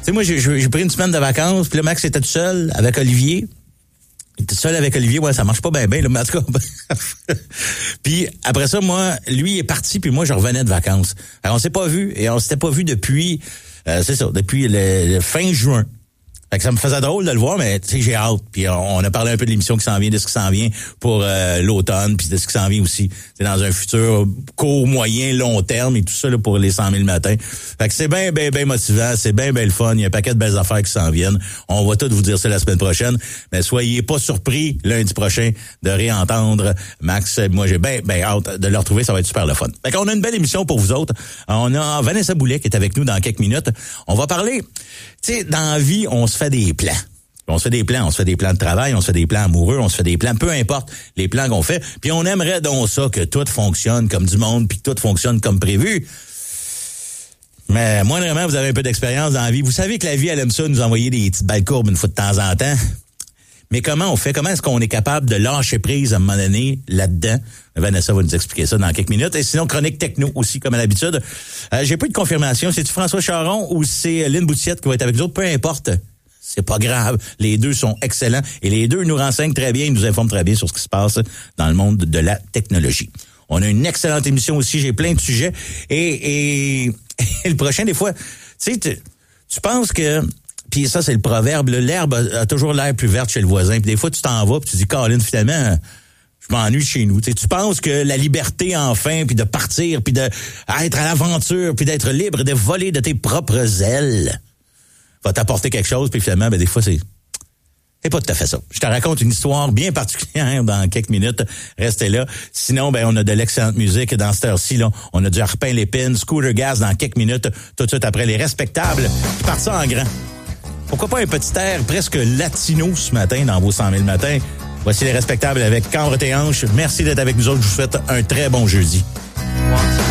sais, moi, j'ai pris une semaine de vacances, puis là, Max était tout seul avec Olivier. Il était seul avec Olivier, ouais, ça marche pas bien, là, mais en tout cas. Puis après ça, moi, lui il est parti, puis moi, je revenais de vacances. Alors, on s'est pas vu, et on s'était pas vu depuis, depuis le fin juin. Fait que ça me faisait drôle de le voir, mais tu sais, j'ai hâte. Puis on a parlé un peu de l'émission qui s'en vient, de ce qui s'en vient pour l'automne, puis de ce qui s'en vient aussi. C'est dans un futur court, moyen, long terme et tout ça là, pour les 100 000 matins. Fait que c'est bien motivant, c'est bien le fun. Il y a un paquet de belles affaires qui s'en viennent. On va tout vous dire ça la semaine prochaine. Mais soyez pas surpris lundi prochain de réentendre Max. Moi, j'ai bien hâte de le retrouver. Ça va être super le fun. Fait qu'on a une belle émission pour vous autres. On a Vanessa Boulet qui est avec nous dans quelques minutes. On va parler, tu sais, dans la vie, on se fait des plans. On se fait des plans de travail, on se fait des plans amoureux, on se fait des plans, peu importe les plans qu'on fait. Puis on aimerait donc ça, que tout fonctionne comme du monde, puis que tout fonctionne comme prévu. Mais moindrement, vous avez un peu d'expérience dans la vie. Vous savez que la vie, elle aime ça, nous envoyer des petites balles courbes une fois de temps en temps. Mais comment on fait? Comment est-ce qu'on est capable de lâcher prise à un moment donné là-dedans? Vanessa va nous expliquer ça dans quelques minutes. Et sinon, chronique techno aussi, comme à l'habitude. J'ai pas eu de confirmation. C'est-tu François Charon ou c'est Lynn Boutiette qui va être avec nous autres? Peu importe. C'est pas grave. Les deux sont excellents. Et les deux nous renseignent très bien, ils nous informent très bien sur ce qui se passe dans le monde de la technologie. On a une excellente émission aussi. J'ai plein de sujets. Et le prochain, des fois, tu sais, tu penses que... Puis ça, c'est le proverbe, là, l'herbe a toujours l'air plus verte chez le voisin. Puis des fois, tu t'en vas, puis tu dis, Colin, finalement, je m'ennuie chez nous. Tu penses que la liberté, enfin, puis de partir, puis de être à l'aventure, puis d'être libre, de voler de tes propres ailes, va t'apporter quelque chose, puis finalement, des fois, c'est pas tout à fait ça. Je te raconte une histoire bien particulière dans quelques minutes. Restez là. Sinon, on a de l'excellente musique dans cette heure-ci, là. On a du Harpin Lépine, Scooter Gas dans quelques minutes, tout de suite après les respectables. Qui partent ça en grand. Pourquoi pas un petit air presque latino ce matin dans vos 100 000 matins? Voici les respectables avec Cambre tes hanches. Merci d'être avec nous autres. Je vous souhaite un très bon jeudi.